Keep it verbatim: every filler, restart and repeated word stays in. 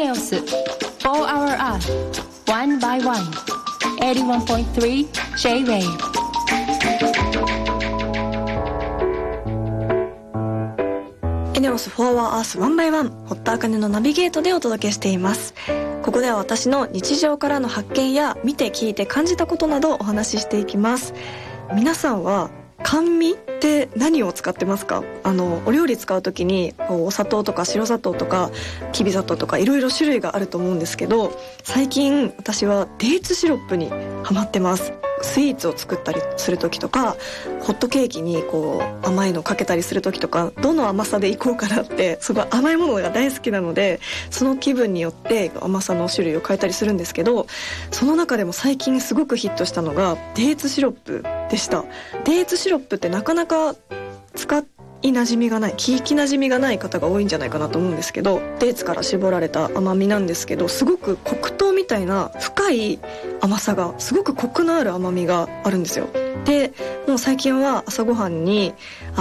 ネオス For Our Earth One by One エイティワンポイントスリー J-Wave。 エネオス For Our Earth One by One、 堀田茜のナビゲートでお届けしています。ここでは私の日常からの発見や見て聞いて感じたことなどをお話ししていきます。皆さんは甘味って何を使ってますか？あのお料理使う時にこうお砂糖とか白砂糖とかきび砂糖とかいろいろ種類があると思うんですけど、最近私はデーツシロップにハマってます。スイーツを作ったりする時とか、ホットケーキにこう甘いのかけたりする時とか、どの甘さでいこうかなって、すごい甘いものが大好きなので、その気分によって甘さの種類を変えたりするんですけど、その中でも最近すごくヒットしたのがデーツシロップでした。デーツシロップってなかなか使って馴染みがない、聞き馴染みがない方が多いんじゃないかなと思うんですけど、デーツから絞られた甘みなんですけど、すごく黒糖みたいな深い甘さが、すごくコクのある甘みがあるんですよ。でもう最近は朝ごはんに